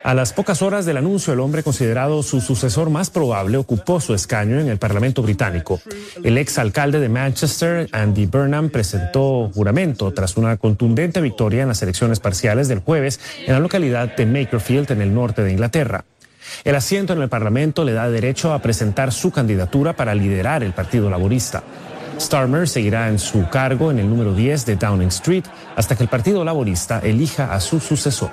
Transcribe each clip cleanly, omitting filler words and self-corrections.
A las pocas horas del anuncio, el hombre considerado su sucesor más probable ocupó su escaño en el Parlamento británico. El exalcalde de Manchester, Andy Burnham, presentó juramento tras una contundente victoria en las elecciones parciales del jueves en la localidad de Makerfield, en el norte de Inglaterra. El asiento en el Parlamento le da derecho a presentar su candidatura para liderar el Partido Laborista. Starmer seguirá en su cargo en el número 10 de Downing Street hasta que el Partido Laborista elija a su sucesor.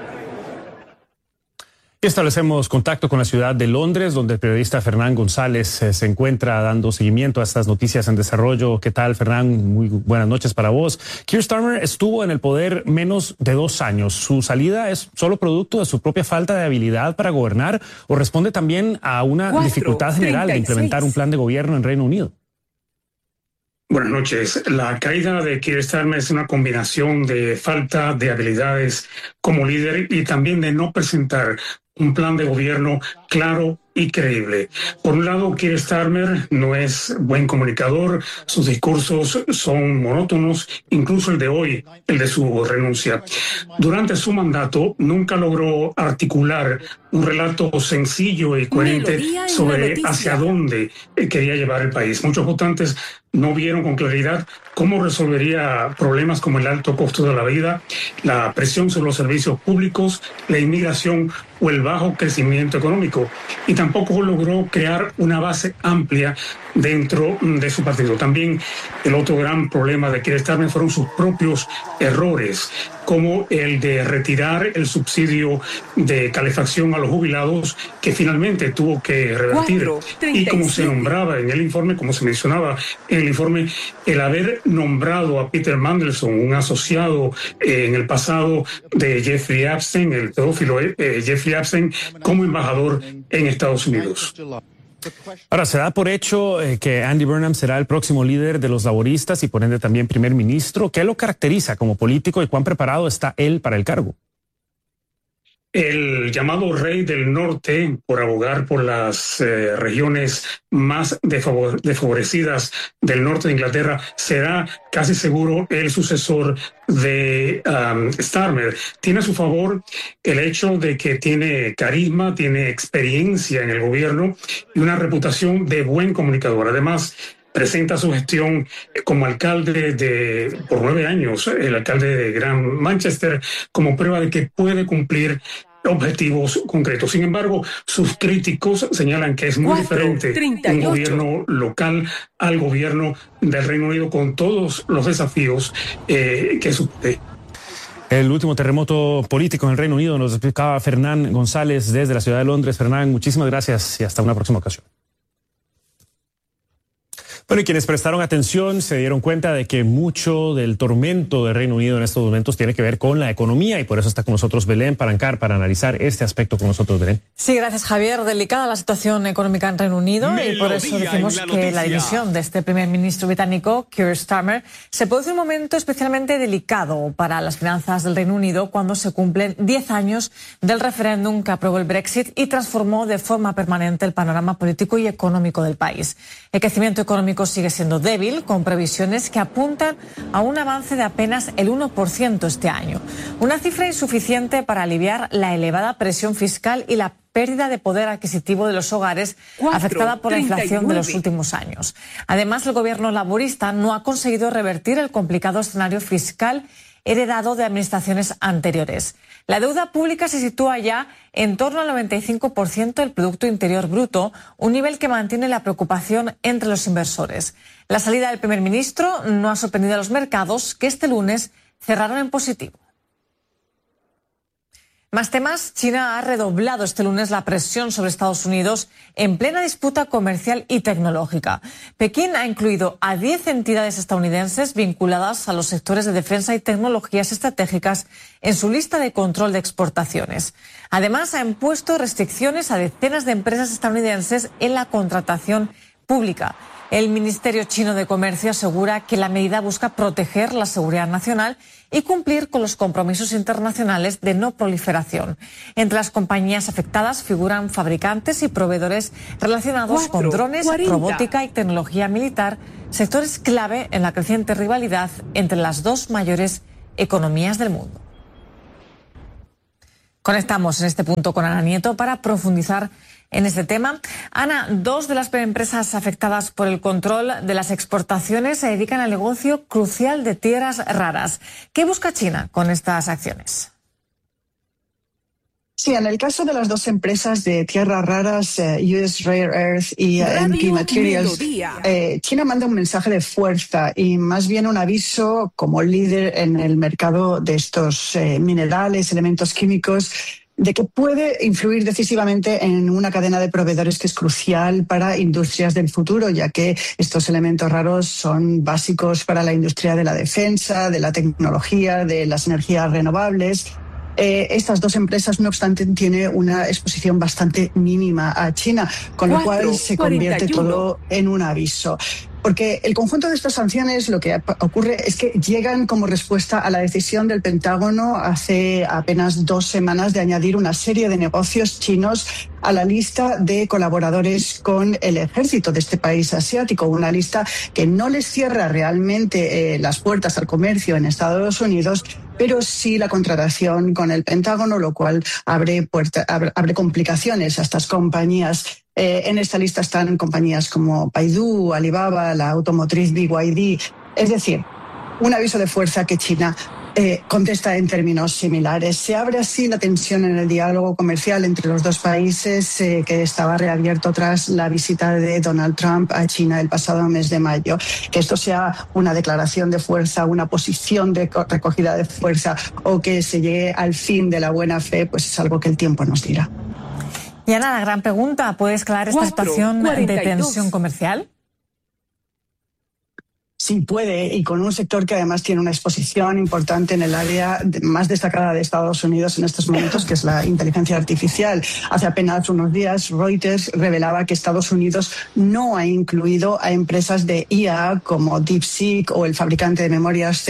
Establecemos contacto con la ciudad de Londres, donde el periodista Fernán González se encuentra dando seguimiento a estas noticias en desarrollo. ¿Qué tal, Fernán? Muy buenas noches para vos. Keir Starmer estuvo en el poder menos de 2 años. ¿Su salida es solo producto de su propia falta de habilidad para gobernar o responde también a una dificultad general de implementar un plan de gobierno en Reino Unido? Buenas noches. La caída de Keir Starmer es una combinación de falta de habilidades como líder y también de no presentar un plan de gobierno claro y creíble. Por un lado, Keir Starmer no es buen comunicador, sus discursos son monótonos, incluso el de hoy, el de su renuncia. Durante su mandato nunca logró articular un relato sencillo y coherente sobre hacia dónde quería llevar el país. Muchos votantes no vieron con claridad cómo resolvería problemas como el alto costo de la vida, la presión sobre los servicios públicos, la inmigración o el bajo crecimiento económico. Y tampoco logró crear una base amplia dentro de su partido. También el otro gran problema de Keir Starmer fueron sus propios errores, como el de retirar el subsidio de calefacción a los jubilados, que finalmente tuvo que revertir. Y como se nombraba en el informe, como se mencionaba en el informe, el haber nombrado a Peter Mandelson, un asociado en el pasado de Jeffrey Epstein, el pedófilo Jeffrey Epstein, como embajador en Estados Unidos. Ahora, se da por hecho que Andy Burnham será el próximo líder de los laboristas y por ende también primer ministro. ¿Qué lo caracteriza como político y cuán preparado está él para el cargo? El llamado rey del norte, por abogar por las regiones más desfavorecidas del norte de Inglaterra, será casi seguro el sucesor de Starmer. Tiene a su favor el hecho de que tiene carisma, tiene experiencia en el gobierno y una reputación de buen comunicador. Además, presenta su gestión como alcalde por 9 años, el alcalde de Gran Manchester, como prueba de que puede cumplir objetivos concretos. Sin embargo, sus críticos señalan que es muy diferente un gobierno local al gobierno del Reino Unido, con todos los desafíos que supone. El último terremoto político en el Reino Unido nos explicaba Fernán González desde la ciudad de Londres. Fernán, muchísimas gracias y hasta una próxima ocasión. Bueno, y quienes prestaron atención se dieron cuenta de que mucho del tormento del Reino Unido en estos momentos tiene que ver con la economía y por eso está con nosotros Belén Palancar para analizar este aspecto con nosotros, Belén. Sí, gracias, Javier. Delicada la situación económica en Reino Unido y por eso decimos que la dimisión de este primer ministro británico, Keir Starmer, se produce en un momento especialmente delicado para las finanzas del Reino Unido cuando se cumplen 10 años del referéndum que aprobó el Brexit y transformó de forma permanente el panorama político y económico del país. El crecimiento económico sigue siendo débil, con previsiones que apuntan a un avance de apenas el 1% este año. Una cifra insuficiente para aliviar la elevada presión fiscal y la pérdida de poder adquisitivo de los hogares afectada por la inflación de los últimos años. Además, el gobierno laborista no ha conseguido revertir el complicado escenario fiscal heredado de administraciones anteriores. La deuda pública se sitúa ya en torno al 95% del Producto Interior Bruto, un nivel que mantiene la preocupación entre los inversores. La salida del primer ministro no ha sorprendido a los mercados, que este lunes cerraron en positivo. Más temas, China ha redoblado este lunes la presión sobre Estados Unidos en plena disputa comercial y tecnológica. Pekín ha incluido a 10 entidades estadounidenses vinculadas a los sectores de defensa y tecnologías estratégicas en su lista de control de exportaciones. Además, ha impuesto restricciones a decenas de empresas estadounidenses en la contratación pública. El Ministerio Chino de Comercio asegura que la medida busca proteger la seguridad nacional y cumplir con los compromisos internacionales de no proliferación. Entre las compañías afectadas figuran fabricantes y proveedores relacionados con drones, robótica y tecnología militar, sectores clave en la creciente rivalidad entre las dos mayores economías del mundo. Conectamos en este punto con Ana Nieto para profundizar en este tema. Ana, 2 de las empresas afectadas por el control de las exportaciones se dedican al negocio crucial de tierras raras. ¿Qué busca China con estas acciones? Sí, en el caso de las 2 empresas de tierras raras, US Rare Earth y MP Materials, China manda un mensaje de fuerza y más bien un aviso como líder en el mercado de estos minerales, elementos químicos, de que puede influir decisivamente en una cadena de proveedores que es crucial para industrias del futuro, ya que estos elementos raros son básicos para la industria de la defensa, de la tecnología, de las energías renovables. Estas 2 empresas, no obstante, tienen una exposición bastante mínima a China, con lo cual se convierte todo en un aviso. Porque el conjunto de estas sanciones, lo que ocurre es que llegan como respuesta a la decisión del Pentágono hace apenas 2 semanas de añadir una serie de negocios chinos a la lista de colaboradores con el ejército de este país asiático, una lista que no les cierra realmente las puertas al comercio en Estados Unidos, pero sí la contratación con el Pentágono, lo cual abre complicaciones a estas compañías. En esta lista están compañías como Baidu, Alibaba, la automotriz BYD. Es decir, un aviso de fuerza que China contesta en términos similares. Se abre así la tensión en el diálogo comercial entre los 2 países que estaba reabierto tras la visita de Donald Trump a China el pasado mes de mayo. Que esto sea una declaración de fuerza, una posición de recogida de fuerza o que se llegue al fin de la buena fe, pues es algo que el tiempo nos dirá. Y Ana, la gran pregunta, ¿puede escalar esta situación de tensión comercial? Sí puede, y con un sector que además tiene una exposición importante en el área más destacada de Estados Unidos en estos momentos, que es la inteligencia artificial. Hace apenas unos días Reuters revelaba que Estados Unidos no ha incluido a empresas de IA como DeepSeek o el fabricante de memorias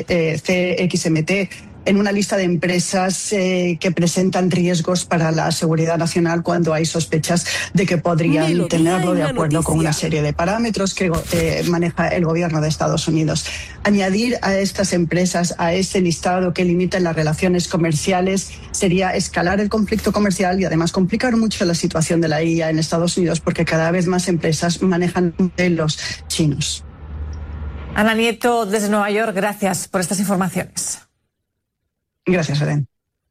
CXMT en una lista de empresas que presentan riesgos para la seguridad nacional cuando hay sospechas de que podrían tenerlo de acuerdo con una serie de parámetros que maneja el gobierno de Estados Unidos. Añadir a estas empresas a ese listado que limita las relaciones comerciales sería escalar el conflicto comercial y además complicar mucho la situación de la IA en Estados Unidos porque cada vez más empresas manejan modelos chinos. Ana Nieto, desde Nueva York, gracias por estas informaciones. Gracias, Eden.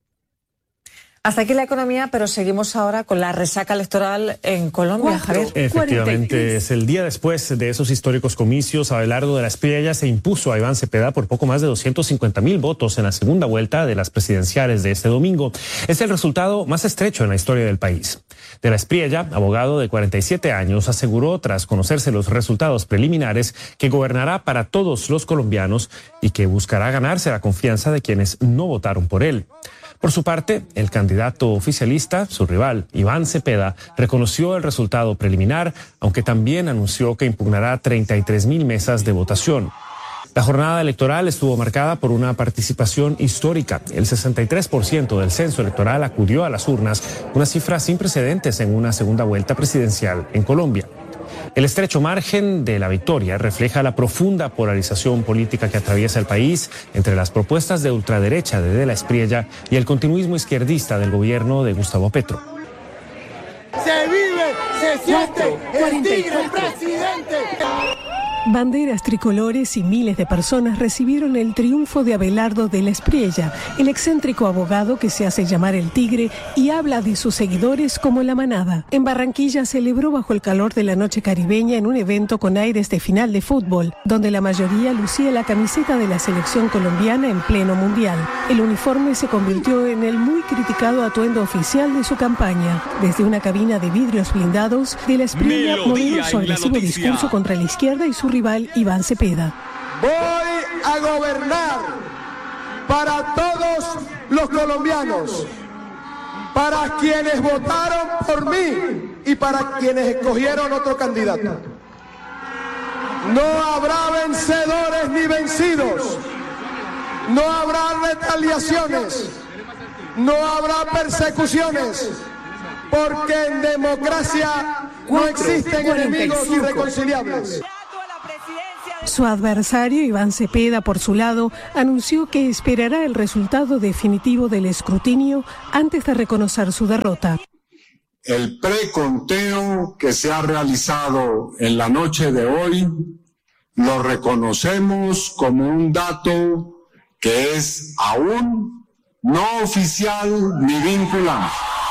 Hasta aquí la economía, pero seguimos ahora con la resaca electoral en Colombia, Javier. Efectivamente, es el día después de esos históricos comicios. Abelardo de la Espriella se impuso a Iván Cepeda por poco más de 250,000 votos en la segunda vuelta de las presidenciales de este domingo. Es el resultado más estrecho en la historia del país. De la Espriella, abogado de 47 años, aseguró tras conocerse los resultados preliminares que gobernará para todos los colombianos y que buscará ganarse la confianza de quienes no votaron por él. Por su parte, el candidato oficialista, su rival, Iván Cepeda, reconoció el resultado preliminar, aunque también anunció que impugnará 33,000 mesas de votación. La jornada electoral estuvo marcada por una participación histórica. El 63% del censo electoral acudió a las urnas, una cifra sin precedentes en una segunda vuelta presidencial en Colombia. El estrecho margen de la victoria refleja la profunda polarización política que atraviesa el país entre las propuestas de ultraderecha de la Espriella y el continuismo izquierdista del gobierno de Gustavo Petro. Se vive, se siente, el tigre, el presidente. Banderas tricolores y miles de personas recibieron el triunfo de Abelardo de la Espriella, el excéntrico abogado que se hace llamar el Tigre y habla de sus seguidores como la manada. En Barranquilla celebró bajo el calor de la noche caribeña en un evento con aires de final de fútbol, donde la mayoría lucía la camiseta de la selección colombiana en pleno mundial. El uniforme se convirtió en el muy criticado atuendo oficial de su campaña. Desde una cabina de vidrios blindados, de la Espriella moderó su agresivo discurso contra la izquierda y su rival Iván Cepeda. Voy a gobernar para todos los colombianos, para quienes votaron por mí y para quienes escogieron otro candidato. No habrá vencedores ni vencidos, no habrá retaliaciones, no habrá persecuciones, porque en democracia no existen enemigos irreconciliables. Su adversario, Iván Cepeda, por su lado, anunció que esperará el resultado definitivo del escrutinio antes de reconocer su derrota. El preconteo que se ha realizado en la noche de hoy lo reconocemos como un dato que es aún no oficial ni vinculante.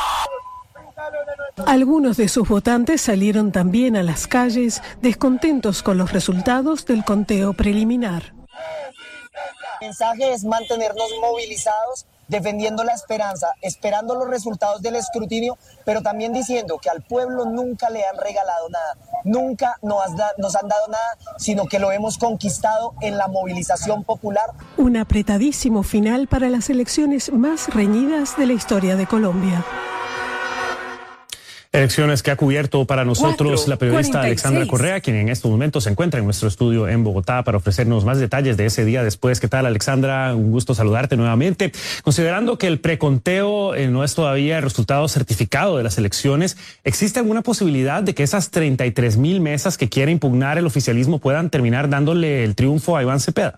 Algunos de sus votantes salieron también a las calles descontentos con los resultados del conteo preliminar. El mensaje es mantenernos movilizados, defendiendo la esperanza, esperando los resultados del escrutinio, pero también diciendo que al pueblo nunca le han regalado nada, nunca nos han dado nada, sino que lo hemos conquistado en la movilización popular. Un apretadísimo final para las elecciones más reñidas de la historia de Colombia. Elecciones que ha cubierto para nosotros la periodista Alexandra Correa, quien en estos momentos se encuentra en nuestro estudio en Bogotá para ofrecernos más detalles de ese día después. ¿Qué tal, Alexandra? Un gusto saludarte nuevamente. Considerando que el preconteo no es todavía el resultado certificado de las elecciones, ¿existe alguna posibilidad de que esas 33,000 mesas que quiere impugnar el oficialismo puedan terminar dándole el triunfo a Iván Cepeda?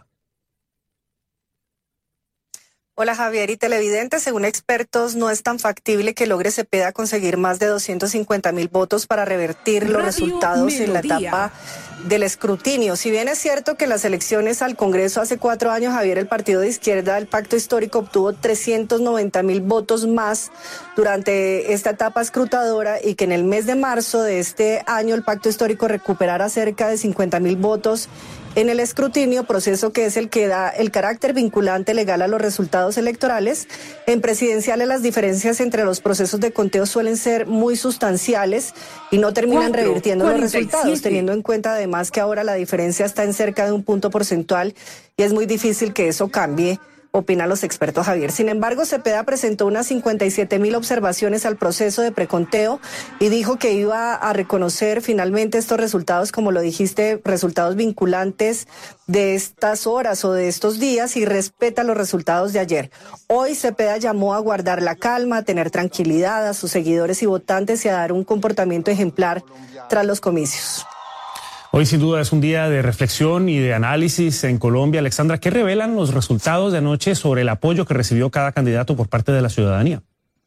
Hola Javier y televidentes, según expertos no es tan factible que logre Cepeda conseguir más de 250,000 votos para revertir los resultados en la etapa del escrutinio. Si bien es cierto que en las elecciones al Congreso hace 4 años, Javier, el partido de izquierda del Pacto Histórico obtuvo 390,000 votos más durante esta etapa escrutadora y que en el mes de marzo de este año el Pacto Histórico recuperara cerca de 50,000 votos en el escrutinio, proceso que es el que da el carácter vinculante legal a los resultados electorales. En presidenciales las diferencias entre los procesos de conteo suelen ser muy sustanciales y no terminan revirtiendo los resultados, teniendo en cuenta además que ahora la diferencia está en cerca de un punto porcentual y es muy difícil que eso cambie, opinan los expertos, Javier. Sin embargo, Cepeda presentó unas 57,000 observaciones al proceso de preconteo y dijo que iba a reconocer finalmente estos resultados, como lo dijiste, resultados vinculantes de estas horas o de estos días y respeta los resultados de ayer. Hoy Cepeda llamó a guardar la calma, a tener tranquilidad a sus seguidores y votantes y a dar un comportamiento ejemplar tras los comicios. Hoy sin duda es un día de reflexión y de análisis en Colombia. Alexandra, ¿qué revelan los resultados de anoche sobre el apoyo que recibió cada candidato por parte de la ciudadanía?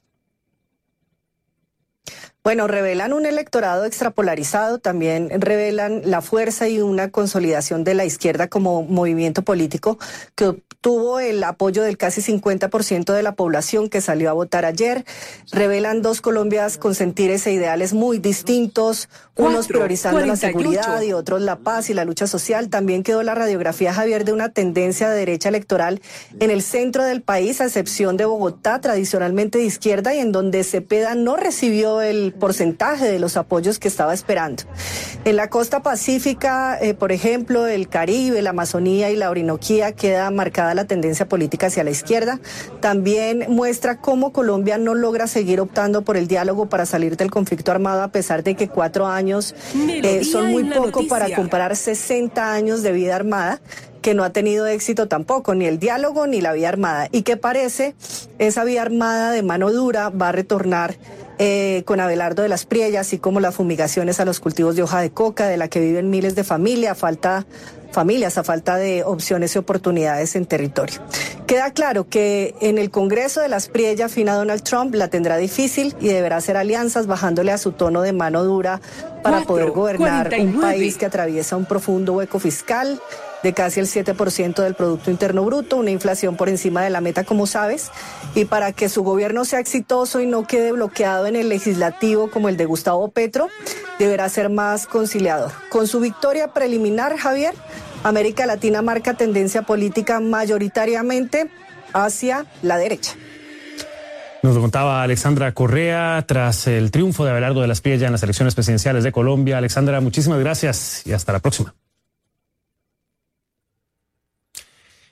Bueno, revelan un electorado extrapolarizado, también revelan la fuerza y una consolidación de la izquierda como movimiento político que obtuvo el apoyo del casi 50% de la población que salió a votar ayer. Revelan dos Colombias con sentires e ideales muy distintos, unos priorizando la seguridad y otros la paz y la lucha social. También quedó la radiografía, Javier, de una tendencia de derecha electoral en el centro del país, a excepción de Bogotá, tradicionalmente de izquierda, y en donde Cepeda no recibió el porcentaje de los apoyos que estaba esperando. En la costa pacífica, por ejemplo, el Caribe, la Amazonía y la Orinoquía, queda marcada la tendencia política hacia la izquierda. También muestra cómo Colombia no logra seguir optando por el diálogo para salir del conflicto armado, a pesar de que 4 años son muy poco para comparar 60 años de vida armada, que no ha tenido éxito tampoco, ni el diálogo ni la vía armada, y que parece esa vía armada de mano dura va a retornar con Abelardo de las Priellas, así como las fumigaciones a los cultivos de hoja de coca, de la que viven miles de familias a falta de opciones y oportunidades en territorio. Queda claro que en el Congreso de las Priellas, fina Donald Trump la tendrá difícil y deberá hacer alianzas bajándole a su tono de mano dura para poder gobernar un país que atraviesa un profundo hueco fiscal de casi el 7% del Producto Interno Bruto, una inflación por encima de la meta, como sabes, y para que su gobierno sea exitoso y no quede bloqueado en el legislativo como el de Gustavo Petro, deberá ser más conciliador. Con su victoria preliminar, Javier, América Latina marca tendencia política mayoritariamente hacia la derecha. Nos lo contaba Alexandra Correa tras el triunfo de Abelardo de las Priellas en las elecciones presidenciales de Colombia. Alexandra, muchísimas gracias y hasta la próxima.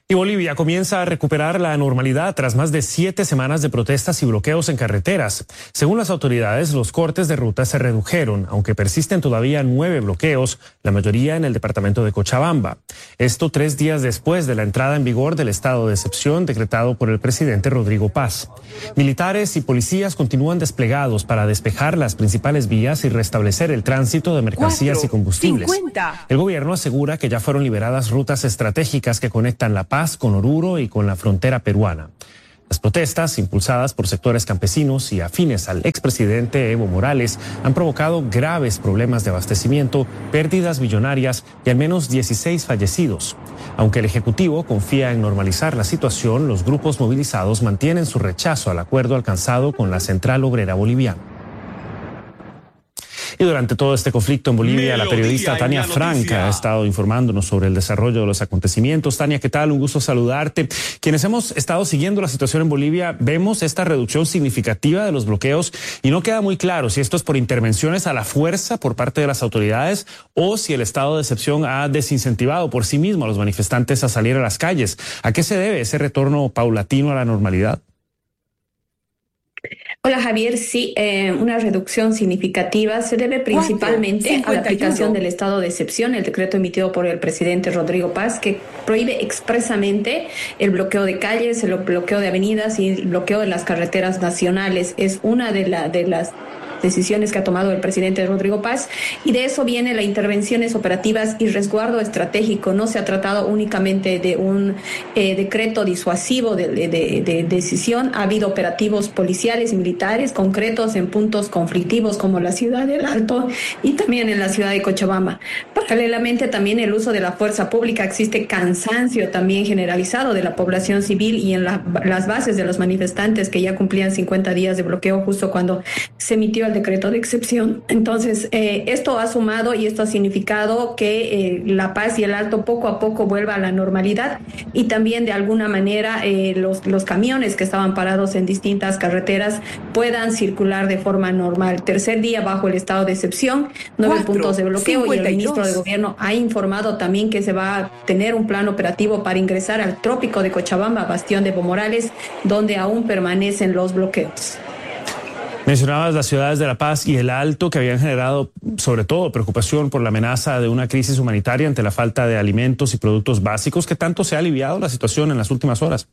Y Bolivia comienza a recuperar la normalidad tras más de 7 semanas de protestas y bloqueos en carreteras. Según las autoridades, los cortes de ruta se redujeron, aunque persisten todavía 9 bloqueos, la mayoría en el departamento de Cochabamba. Esto 3 días después de la entrada en vigor del estado de excepción decretado por el presidente Rodrigo Paz. Militares y policías continúan desplegados para despejar las principales vías y restablecer el tránsito de mercancías y combustibles. 50. El gobierno asegura que ya fueron liberadas rutas estratégicas que conectan La Paz con Oruro y con la frontera peruana. Las protestas, impulsadas por sectores campesinos y afines al expresidente Evo Morales, han provocado graves problemas de abastecimiento, pérdidas millonarias y al menos 16 fallecidos. Aunque el Ejecutivo confía en normalizar la situación, los grupos movilizados mantienen su rechazo al acuerdo alcanzado con la Central Obrera Boliviana. Y durante todo este conflicto en Bolivia, la periodista Tania Frank ha estado informándonos sobre el desarrollo de los acontecimientos. Tania, ¿qué tal? Un gusto saludarte. Quienes hemos estado siguiendo la situación en Bolivia, vemos esta reducción significativa de los bloqueos y no queda muy claro si esto es por intervenciones a la fuerza por parte de las autoridades o si el estado de excepción ha desincentivado por sí mismo a los manifestantes a salir a las calles. ¿A qué se debe ese retorno paulatino a la normalidad? Hola Javier, sí, una reducción significativa se debe principalmente a la aplicación del estado de excepción, el decreto emitido por el presidente Rodrigo Paz, que prohíbe expresamente el bloqueo de calles, el bloqueo de avenidas y el bloqueo de las carreteras nacionales. Es una de las decisiones que ha tomado el presidente Rodrigo Paz, y de eso viene las intervenciones operativas y resguardo estratégico. No se ha tratado únicamente de un decreto disuasivo de decisión. Ha habido operativos policiales y militares concretos en puntos conflictivos como la ciudad del Alto y también en la ciudad de Cochabamba. Paralelamente también el uso de la fuerza pública. Existe cansancio también generalizado de la población civil y en las bases de los manifestantes que ya cumplían 50 días de bloqueo justo cuando se emitió el decreto de excepción. Entonces, esto ha sumado y esto ha significado que La Paz y el Alto poco a poco vuelva a la normalidad, y también de alguna manera los camiones que estaban parados en distintas carreteras puedan circular de forma normal. Tercer día bajo el estado de excepción, 9 puntos de bloqueo 52. Y el ministro de Gobierno ha informado también que se va a tener un plan operativo para ingresar al trópico de Cochabamba, bastión de Evo Morales, donde aún permanecen los bloqueos. Mencionabas las ciudades de La Paz y el Alto, que habían generado sobre todo preocupación por la amenaza de una crisis humanitaria ante la falta de alimentos y productos básicos. ¿Qué tanto se ha aliviado la situación en las últimas horas?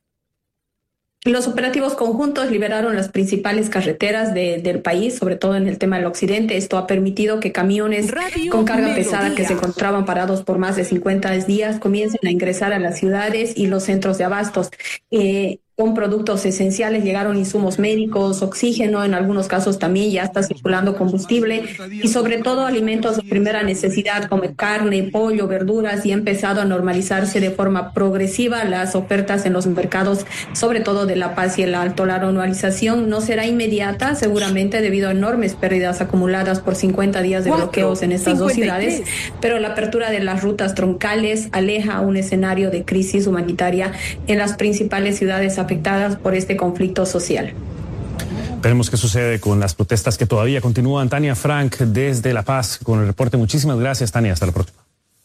Los operativos conjuntos liberaron las principales carreteras del país, sobre todo en el tema del occidente. Esto ha permitido que camiones con carga pesada que se encontraban parados por más de 50 días comiencen a ingresar a las ciudades y los centros de abastos. Con productos esenciales llegaron insumos médicos, oxígeno, en algunos casos también ya está circulando combustible y sobre todo alimentos de primera necesidad como carne, pollo, verduras, y ha empezado a normalizarse de forma progresiva las ofertas en los mercados, sobre todo de La Paz y el Alto. La normalización no será inmediata, seguramente debido a enormes pérdidas acumuladas por 50 días de bloqueos en estas 2 ciudades, pero la apertura de las rutas troncales aleja un escenario de crisis humanitaria en las principales ciudades afectadas por este conflicto social. Veremos qué sucede con las protestas que todavía continúan. Tania Frank desde La Paz con el reporte. Muchísimas gracias, Tania. Hasta la próxima.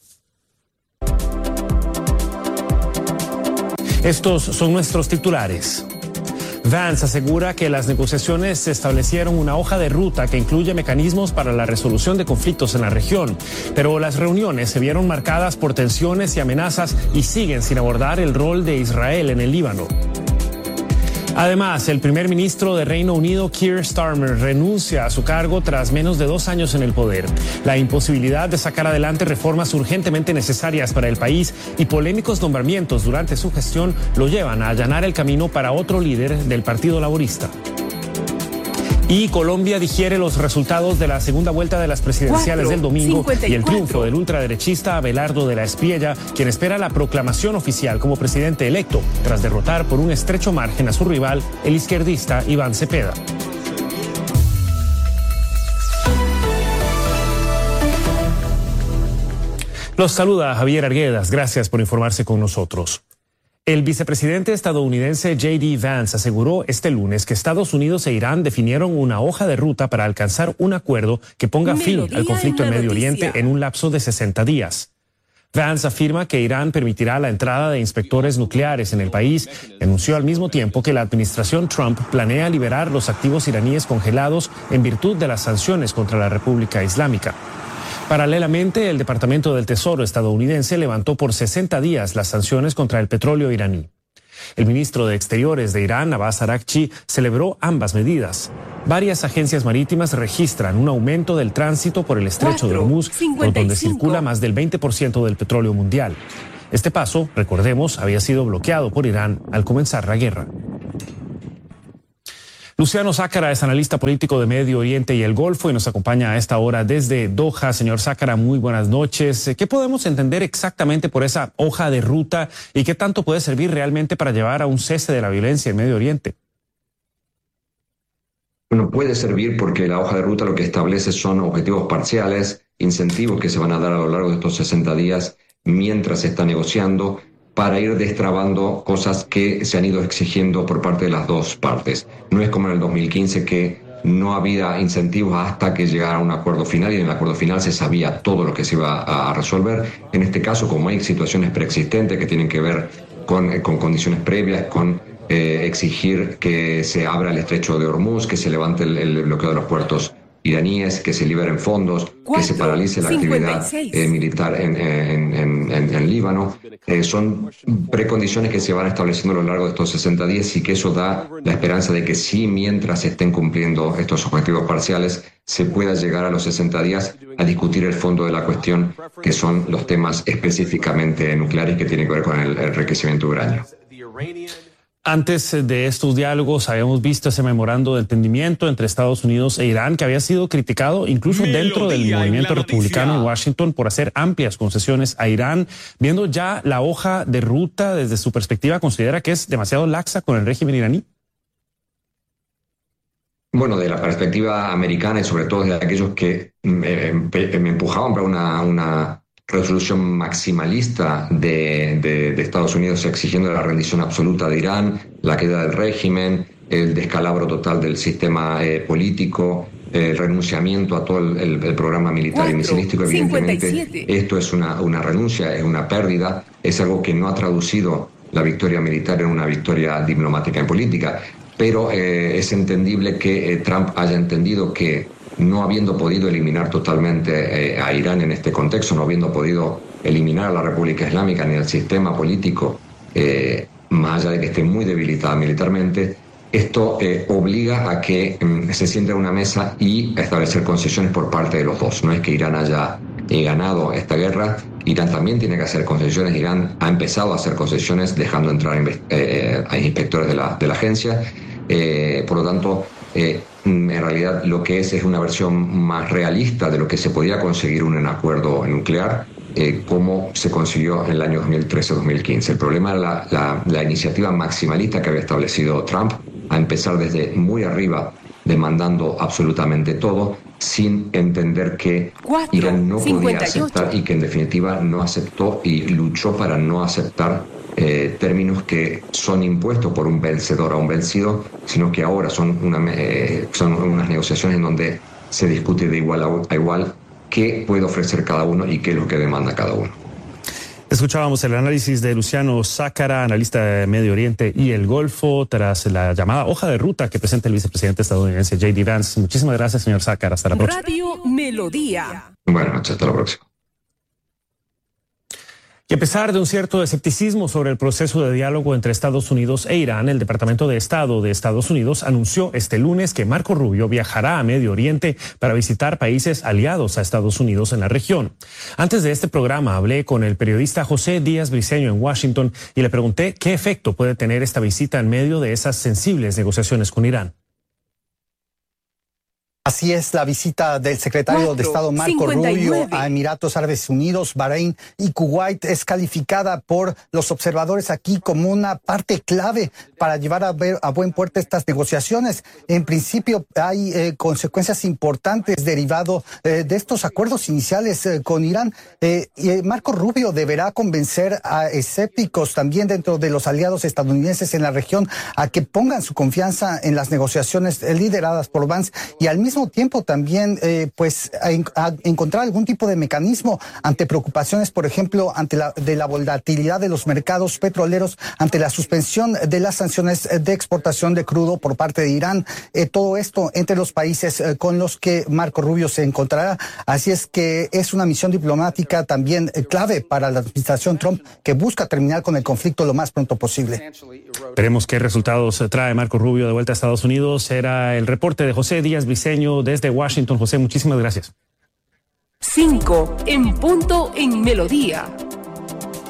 Estos son nuestros titulares. Vance asegura que las negociaciones establecieron una hoja de ruta que incluye mecanismos para la resolución de conflictos en la región, pero las reuniones se vieron marcadas por tensiones y amenazas y siguen sin abordar el rol de Israel en el Líbano. Además, el primer ministro de Reino Unido, Keir Starmer, renuncia a su cargo tras menos de 2 años en el poder. La imposibilidad de sacar adelante reformas urgentemente necesarias para el país y polémicos nombramientos durante su gestión lo llevan a allanar el camino para otro líder del Partido Laborista. Y Colombia digiere los resultados de la segunda vuelta de las presidenciales del domingo y el triunfo del ultraderechista Abelardo de la Espriella, quien espera la proclamación oficial como presidente electo, tras derrotar por un estrecho margen a su rival, el izquierdista Iván Cepeda. Los saluda Javier Arguedas. Gracias por informarse con nosotros. El vicepresidente estadounidense J.D. Vance aseguró este lunes que Estados Unidos e Irán definieron una hoja de ruta para alcanzar un acuerdo que ponga fin al conflicto en Medio Oriente en un lapso de 60 días. Vance afirma que Irán permitirá la entrada de inspectores nucleares en el país y anunció al mismo tiempo que la administración Trump planea liberar los activos iraníes congelados en virtud de las sanciones contra la República Islámica. Paralelamente, el Departamento del Tesoro estadounidense levantó por 60 días las sanciones contra el petróleo iraní. El ministro de Exteriores de Irán, Abbas Araghchi, celebró ambas medidas. Varias agencias marítimas registran un aumento del tránsito por el estrecho de Hormuz, por donde circula más del 20% del petróleo mundial. Este paso, recordemos, había sido bloqueado por Irán al comenzar la guerra. Luciano Zácara es analista político de Medio Oriente y el Golfo y nos acompaña a esta hora desde Doha. Señor Zácara, muy buenas noches. ¿Qué podemos entender exactamente por esa hoja de ruta y qué tanto puede servir realmente para llevar a un cese de la violencia en Medio Oriente? Bueno, puede servir porque la hoja de ruta lo que establece son objetivos parciales, incentivos que se van a dar a lo largo de estos 60 días mientras se está negociando, para ir destrabando cosas que se han ido exigiendo por parte de las dos partes. No es como en el 2015 que no había incentivos hasta que llegara a un acuerdo final y en el acuerdo final se sabía todo lo que se iba a resolver. En este caso, como hay situaciones preexistentes que tienen que ver con condiciones previas, con exigir que se abra el estrecho de Hormuz, que se levante el bloqueo de los puertos iraníes, que se liberen fondos, que se paralice la actividad militar en Líbano. Son precondiciones que se van estableciendo a lo largo de estos 60 días y que eso da la esperanza de que sí, mientras se estén cumpliendo estos objetivos parciales, se pueda llegar a los 60 días a discutir el fondo de la cuestión, que son los temas específicamente nucleares que tienen que ver con el enriquecimiento de uranio. Antes de estos diálogos habíamos visto ese memorando de entendimiento entre Estados Unidos e Irán que había sido criticado incluso dentro del movimiento republicano en Washington por hacer amplias concesiones a Irán. Viendo ya la hoja de ruta desde su perspectiva, ¿considera que es demasiado laxa con el régimen iraní? Bueno, de la perspectiva americana y sobre todo de aquellos que me empujaban para una resolución maximalista de Estados Unidos exigiendo la rendición absoluta de Irán, la queda del régimen, el descalabro total del sistema político, el renunciamiento a todo el programa militar y misilístico. Evidentemente, esto es una renuncia, es una pérdida, es algo que no ha traducido la victoria militar en una victoria diplomática y política. Pero es entendible que Trump haya entendido que no habiendo podido eliminar totalmente a Irán en este contexto, no habiendo podido eliminar a la República Islámica ni al sistema político, más allá de que esté muy debilitada militarmente, esto obliga a que se siente a una mesa y a establecer concesiones por parte de los dos. No es que Irán haya ganado esta guerra, Irán también tiene que hacer concesiones. Irán ha empezado a hacer concesiones dejando entrar a inspectores de la agencia. Por lo tanto, en realidad lo que es una versión más realista de lo que se podía conseguir un acuerdo nuclear, como se consiguió en el año 2013-2015. El problema era la iniciativa maximalista que había establecido Trump, a empezar desde muy arriba, demandando absolutamente todo, sin entender que Irán no podía aceptar y que en definitiva no aceptó y luchó para no aceptar términos que son impuestos por un vencedor a un vencido, sino que ahora son unas negociaciones en donde se discute de igual a igual qué puede ofrecer cada uno y qué es lo que demanda cada uno. Escuchábamos el análisis de Luciano Zácara, analista de Medio Oriente y el Golfo, tras la llamada hoja de ruta que presenta el vicepresidente estadounidense J.D. Vance. Muchísimas gracias, señor Zácara. Hasta la próxima. Radio Melodía. Buenas noches, hasta la próxima. Y a pesar de un cierto escepticismo sobre el proceso de diálogo entre Estados Unidos e Irán, el Departamento de Estado de Estados Unidos anunció este lunes que Marco Rubio viajará a Medio Oriente para visitar países aliados a Estados Unidos en la región. Antes de este programa hablé con el periodista José Díaz Briceño en Washington y le pregunté qué efecto puede tener esta visita en medio de esas sensibles negociaciones con Irán. Así es, la visita del secretario de Estado Marco Rubio a Emiratos Árabes Unidos, Bahrein y Kuwait es calificada por los observadores aquí como una parte clave para llevar a buen puerto estas negociaciones. En principio hay consecuencias importantes derivado de estos acuerdos iniciales con Irán. Marco Rubio deberá convencer a escépticos también dentro de los aliados estadounidenses en la región a que pongan su confianza en las negociaciones lideradas por Vance y al mismo tiempo también a encontrar algún tipo de mecanismo ante preocupaciones, por ejemplo, de la volatilidad de los mercados petroleros, ante la suspensión de las sanciones de exportación de crudo por parte de Irán. Todo esto entre los países con los que Marco Rubio se encontrará. Así es que es una misión diplomática también clave para la administración Trump, que busca terminar con el conflicto lo más pronto posible. Veremos qué resultados trae Marco Rubio de vuelta a Estados Unidos. Era el reporte de José Díaz Briceño desde Washington. José, muchísimas gracias. 5 en punto en Melodía.